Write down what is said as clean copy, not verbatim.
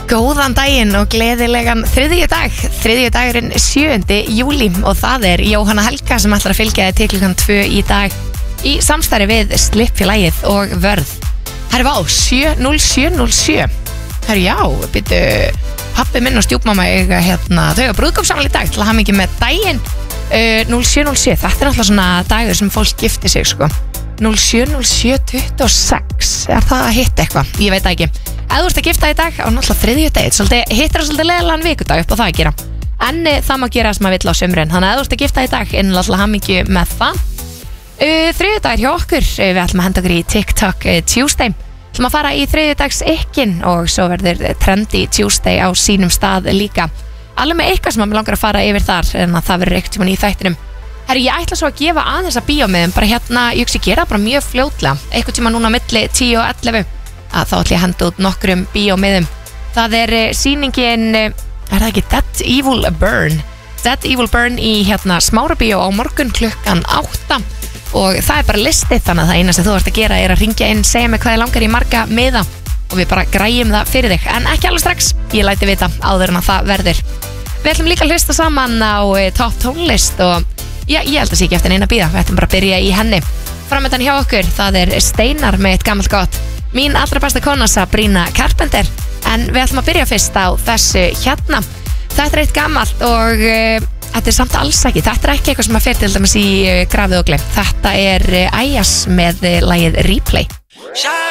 Góðan daginn og gleðilegan þriðjudagurinn 7. júlí og það Jóhanna Helga sem ætlar að fylgja þér til klukkan 2 í dag í samstarfi við Slippfélagið og Vörð. Herra vá, 70707. Herra já, byrju, pappi minn og stjúpmamma þau eiga brúðkaupsafmæli í dag til að hafa mikið með daginn 0707. Þetta náttúrulega svona dagur sem fólk giftir sig sko. 070726, það að hitta eitthvað? Ég veit ekki. Ef þú ert að gifta í dag á náttúrulega þriðjudaginn, hittir það svolítið leðilegan vikudag upp á það að gera. En það má gera sem maður vill á sumrin. Þannig að ef þú ert að gifta í dag, innlega hamingju með það. Þriðjudagur hjá okkur, við ætlum að henda okkur í TikTok Tuesday. Við ætlum að fara í þriðjudags ykkin og svo verður Trendy Tuesday á sínum stað líka. Alveg með eitthvað sem maður langar að fara yfir þar, en að það verður eitthvað tímann í þættinum. Herru, ég ætla svo að gefa aðeins að bíómiðum, bara hérna, ég hugsi gera bara mjög fljótlega, eitthvað tíma núna milli 10 og 11, að þá ætla ég að henda út nokkrum bíómiðum. Það sýningin, það ekki Dead Evil Burn? Dead Evil Burn í hérna Smárabíó á morgun klukkan 8 og það bara listið, þannig að það eina sem þú ert að gera að ringja inn, segja mig hvað þið langar í marga miða og við bara græjum það fyrir þig, en ekki alveg strax, ég læti vita áður en að það verður. Við ætlum líka að hlusta saman á topp tónlist og já, ég held að sé ekki eftir neina bíða, við ætlum bara að byrja í henni. Framöndan hjá okkur, það Steinar með eitt gammalt gott, mín allra besta kona Sabrina Carpenter, en við ætlum að byrja fyrst á þessu hérna. Þetta eitt gammalt og þetta samt alls ekki, þetta ekki eitthvað sem að fer til dæmis í grafið og glemt. Þetta Æjas með lagið Replay.